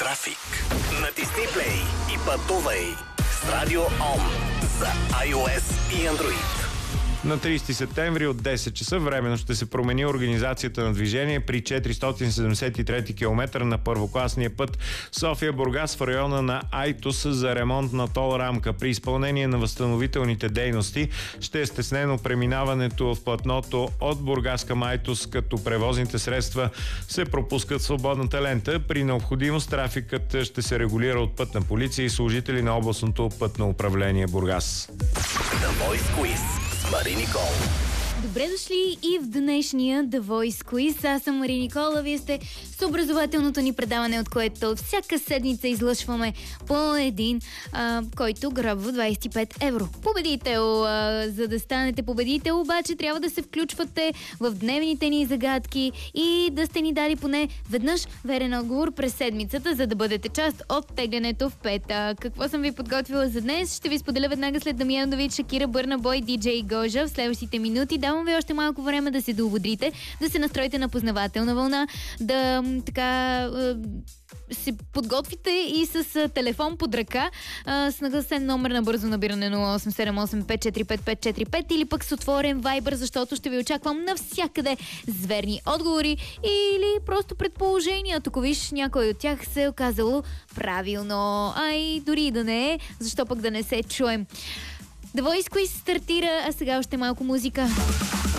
Трафик. Натисни плей и пътувай с Радио Ом за iOS и Android. На 30 септември от 10 часа временно ще се промени организацията на движение при 473 км на първокласния път София-Бургас в района на Айтос за ремонт на тол рамка. При изпълнение на възстановителните дейности ще е стеснено преминаването в платното от Бургас към Айтос, като превозните средства се пропускат в свободната лента. При необходимост трафикът ще се регулира от пътна полиция и служители на областното пътно управление Бургас. The Voice Quiz с Мари Никол. Добре дошли и в днешния The Voice Quiz. Аз съм Мари Никола. Вие сте с образователното ни предаване, от което всяка седмица излъчваме по един, който грабва 25 евро. Победител! За да станете победител, обаче трябва да се включвате в дневните ни загадки и да сте ни дали поне веднъж верен отговор през седмицата, за да бъдете част от теглянето в пета. Какво съм ви подготвила за днес? Ще ви споделя веднага след Дамян Давид, Шакира, Бърна Бой, диджей Гожа в следващите минути. Давам ви още малко време да се доободрите, да се настроите на познавателна вълна, да се подготвите и с телефон под ръка, с нагласен номер на бързо набиране 0878545545 или пък с отворен Viber, защото ще ви очаквам навсякъде с верни отговори или просто предположения. Тук виж, някой от тях се е оказало правилно. И дори да не е, защо пък да не се чуем. The Voice Quiz стартира, а сега още малко музика.